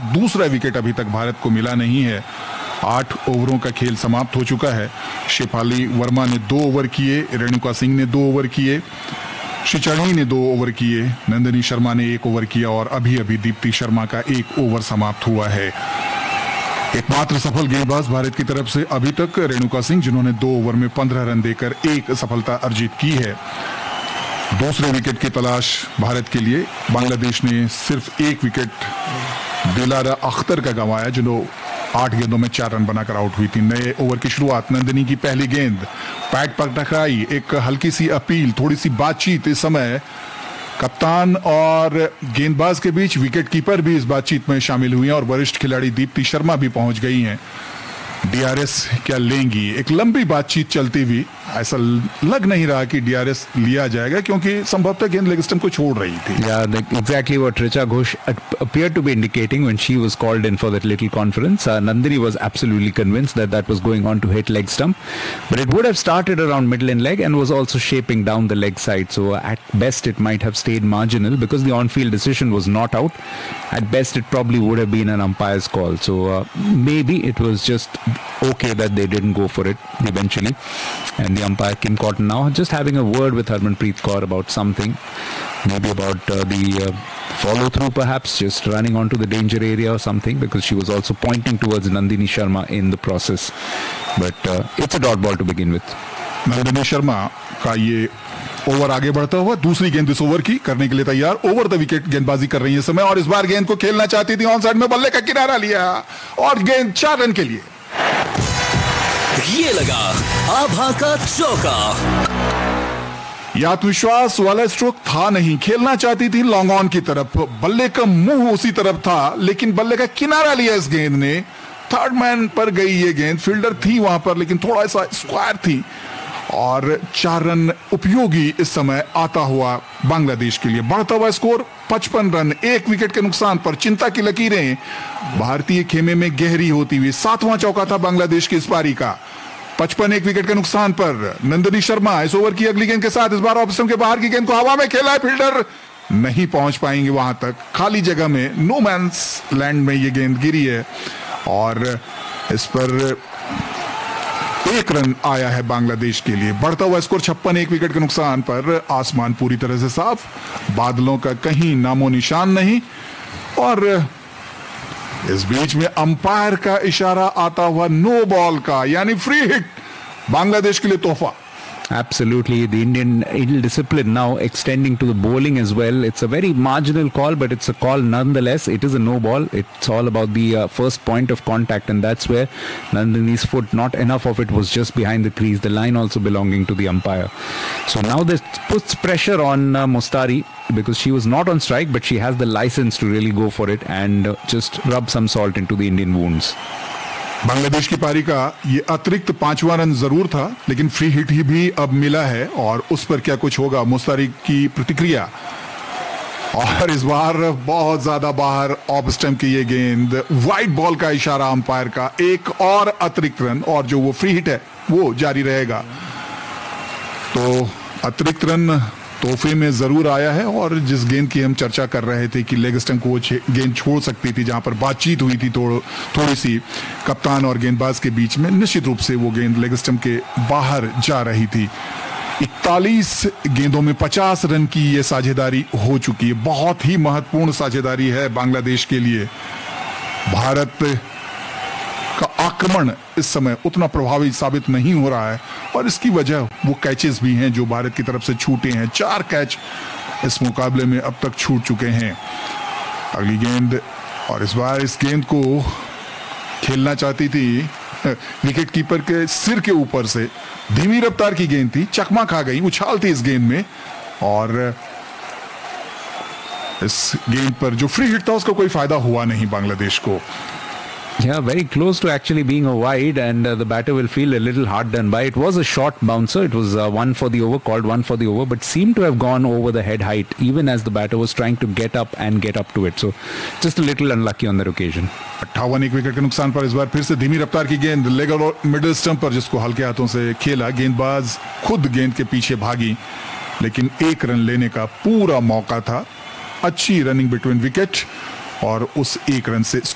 दूसरा विकेट अभी तक भारत को मिला नहीं है। 8 ओवरों का खेल समाप्त हो चुका है। शेफाली वर्मा ने 2 ओवर किए, रेणुका सिंह ने 2 ओवर किए, श्रीचरणी ने 2 ओवर किए, नंदिनी शर्मा ने 1 ओवर किया और अभी अभी दीप्ति शर्मा का 1 ओवर समाप्त हुआ है। एकमात्र सफल गेंदबाज भारत की तरफ से अभी तक रेणुका सिंह, जिन्होंने 2 ओवर में 15 रन देकर 1 सफलता अर्जित की है। दूसरे विकेट की तलाश भारत के लिए बांग्लादेश ने सिर्फ 1 विकेट दिलारा अख्तर का गंवाया, जो 8 गेंदों में 4 रन बनाकर आउट हुई थी। नए ओवर की शुरुआत, नंदिनी की पहली गेंद पैड पर टकराई, एक हल्की सी अपील, थोड़ी सी बातचीत इस समय कप्तान और गेंदबाज के बीच। विकेट कीपर भी इस बातचीत में शामिल हुई हैं और वरिष्ठ खिलाड़ी दीप्ति शर्मा भी पहुंच गई हैं। डीआरएस क्या लेंगी? एक लंबी बातचीत चलती हुई, ऐसा लग नहीं रहा कि डीआरएस लिया जाएगा क्योंकि संभवतः गेंद लेग स्टंप को छोड़ रही थी। Yeah, exactly what Richa Ghosh appeared to be indicating when she was called in for that little conference. Nandini was absolutely convinced that that was going on to hit leg stump, but it would have started around middle and leg and was also shaping down the leg side. So at best it might have stayed marginal because the on-field decision was not out. At best it probably would have been an umpire's call. So maybe it was just okay that they didn't go for it eventually. And the umpire Kim Cotton now just having a word with Harmanpreet Kaur about something, maybe about the follow through, perhaps just running onto the danger area or something, because she was also pointing towards Nandini Sharma in the process. But it's a dot ball to begin with. Nandini Sharma का ये over आगे बढ़ता हुआ, दूसरी गेंद इस over की करने के लिए तैयार, ओवर द विकेट गेंदबाजी कर रही है इस समय और इस बार गेंद को खेलना चाहती थी, ऑन साइड में बल्ले का किनारा लिया और गेंद 4 रन के लिए। ये लगा आभा का चौका। यह आत्मविश्वास वाला स्ट्रोक था नहीं, खेलना चाहती थी लॉन्ग ऑन की तरफ, बल्ले का मुंह उसी तरफ था लेकिन बल्ले का किनारा लिया इस गेंद ने। थर्ड मैन पर गई ये गेंद, फील्डर थी वहां पर लेकिन थोड़ा सा स्क्वायर थी और 4 रन उपयोगी इस समय आता हुआ बांग्लादेश के लिए। बढ़ता हुआ स्कोर 55 रन, 1 विकेट के नुकसान पर चिंता की लकीरें भारतीय खेमे में गहरी होती हुई। 7वां चौका था बांग्लादेश की इस पारी का। 55 1 विकेट के नुकसान पर नंदिनी शर्मा इस ओवर की अगली गेंद के साथ इस बार ऑफ स्टंप के बाहर की गेंद को हवा में खेला है, फील्डर नहीं पहुंच पाएंगे वहां तक, खाली जगह में नो मैंस लैंड में ये गेंद गिरी है और इस पर 1 रन आया है बांग्लादेश के लिए। बढ़ता हुआ स्कोर 56 1 विकेट के नुकसान पर। आसमान पूरी तरह से साफ, बादलों का कहीं नामो निशान नहीं और इस बीच में अंपायर का इशारा आता हुआ नो बॉल का, यानी फ्री हिट बांग्लादेश के लिए तोहफा। Absolutely, the Indian discipline now extending to the bowling as well. It's a very marginal call, but it's a call nonetheless. It is a no ball. It's all about the first point of contact, and that's where Nandini's foot, not enough of it was just behind the crease. The line also belonging to the umpire. So now this puts pressure on Mostari because she was not on strike, but she has the license to really go for it and just rub some salt into the Indian wounds. Bangladesh की पारी का ये अतिरिक्त 5वां run जरूर था लेकिन free hit ही भी अब मिला है और उस पर क्या कुछ होगा, मुस्तारी की प्रतिक्रिया। और इस बार बहुत ज्यादा बाहर ऑफ स्टंप की ये गेंद, वाइड बॉल का इशारा अंपायर का, एक और अतिरिक्त रन और जो वो फ्री हिट है वो जारी रहेगा। तो अतिरिक्त रन तोहफे में जरूर आया है और जिस गेंद की हम चर्चा कर रहे थे कि लेग स्टंप को गेंद छोड़ सकती थी, जहां पर बातचीत हुई थी थोड़ी सी कप्तान और गेंदबाज के बीच में, निश्चित रूप से वो गेंद लेग स्टंप के बाहर जा रही थी। 41 गेंदों में 50 रन की ये साझेदारी हो चुकी है, बहुत ही महत्वपूर्ण साझेदारी है बांग्लादेश के लिए। भारत का आक्रमण इस समय उतना प्रभावी साबित नहीं हो रहा है और इसकी वजह वो कैचेस भी हैं जो भारत की तरफ से छूटे हैं। 4 कैच इस मुकाबले में अब तक छूट चुके हैं। अगली गेंद और इस बार इस गेंद को खेलना चाहती थी विकेट कीपर के सिर के ऊपर से, धीमी रफ्तार की गेंद थी, चकमा खा गई, उछाल थी इस गेंद में और इस गेंद पर जो फ्री हिट था उसका कोई फायदा हुआ नहीं बांग्लादेश को। Yeah, very close to actually being a wide, and the batter will feel a little hard done by. It was a short bouncer. It was 1 for the over, called 1 for the over, but seemed to have gone over the head height, even as the batter was trying to get up and get up to it. So, just a little unlucky on that occasion. 58 1 wicket के नुकसान पर इस बार फिर से धीमी रफ्तार की गेंद, लेग और मिडिल स्टंप पर जिसको हल्के हाथों से खेला, गेंदबाज खुद गेंद के पीछे भागी, लेकिन 1 रन लेने का पूरा मौका था। अच्छी रनिंग बिटवीन विकेट और उस 1 रन से